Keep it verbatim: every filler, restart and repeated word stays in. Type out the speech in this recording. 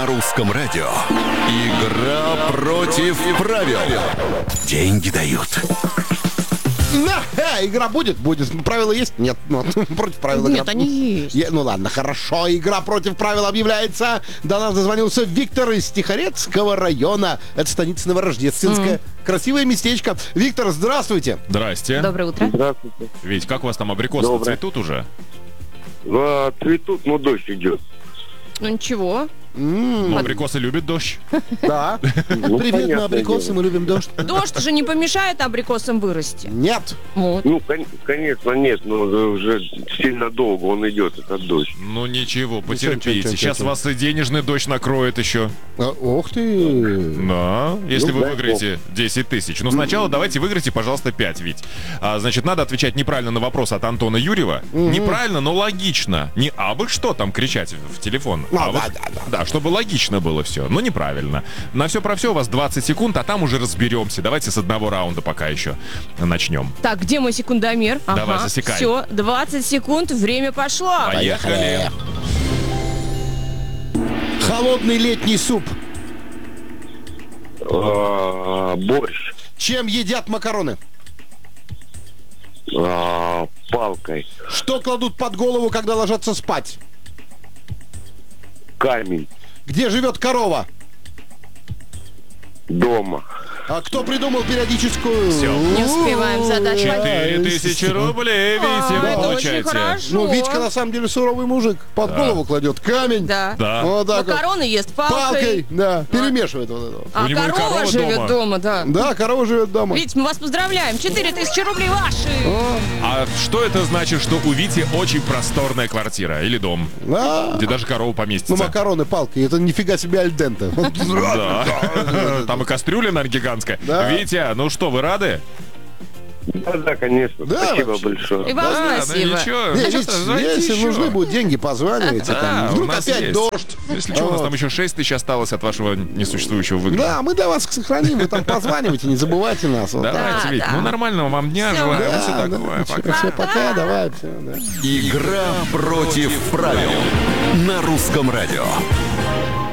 На русском радио. Игра против правил. Деньги дают. Да, э, игра будет? Будет. Правила есть? Нет. Ну, против правил Нет, игра. они есть. Е- ну ладно, хорошо. Игра против правил объявляется. До нас дозвонился Виктор из Тихорецкого района. Это станица Новорождественская. Mm. Красивое местечко. Виктор, здравствуйте. Здрасте. Доброе утро. Здравствуйте. Ведь как у вас там абрикосы Доброе. цветут уже? А, цветут, но дождь идет. Ну ничего. Ну, абрикосы любят дождь. Да. Ну, Привет, мы понятное абрикосы, дело. мы любим дождь. Дождь же не помешает абрикосам вырасти. Нет. Вот. Ну, кон- конечно, нет, но уже сильно долго он идет, этот дождь. Ну ничего, чё, потерпите. чё, чё, Сейчас чё? вас и денежный дождь накроет еще. А, Ух ты. Да, если Ну, вы дай выиграете десять тысяч. Но сначала давайте выиграйте, пожалуйста, пять, ведь. А, значит, надо отвечать неправильно на вопрос от Антона Юрьева. Неправильно, но логично. Не абы что там кричать в в телефон. Ну, а да, вот, да, да. да, чтобы логично было все. Но неправильно. На все про все у вас двадцать секунд, а там уже разберемся. Давайте с одного раунда пока еще начнем. Так, где мой секундомер? Давай, засекай. Все, двадцать секунд, время пошло. Поехали. Холодный летний суп. А, борщ. Чем едят макароны? А, палкой. Что кладут под голову, когда ложатся спать? Камень. Где живет корова? Дома. А кто придумал периодическую... Всё. Не успеваем задать Четыре тысячи рублей, Витя, А, это очень получайте. хорошо. Ну, Витька на самом деле суровый мужик. Под голову кладет камень. Да. Да. Вот так вот. Макароны ест палкой. Палкой, да, перемешивает вот это вот. А У него и корова, корова живет дома. дома, да. Да, корова живет дома. Вить, мы вас поздравляем. Четыре тысячи рублей ваши. А что это значит, что у Вити очень просторная квартира или дом, Да. где даже корова Ну, поместится? макароны палкой, это нифига себе альденте. Да. Там и кастрюля, наверное, гигантская. Да. Витя, ну что, вы рады? Да, да, конечно. Да, Спасибо вообще. большое. И вам Да, ну спасибо. ничего. Не, Ну, ведь, что, звоните если еще. нужны будут деньги, позванивайте. Да, там. у Вдруг нас опять есть. дождь. Если что, у нас Вот. там еще шесть тысяч осталось от вашего несуществующего выигрыша. Да, мы для вас сохраним, вы там позванивайте, не забывайте нас. Вот так. Давайте, Да, Вить, да. ну нормального вам дня, Всё. желаю. Да, Все да, такое. всё, Пока. всё, пока, давай, все, да. Игра против правил. На русском радио.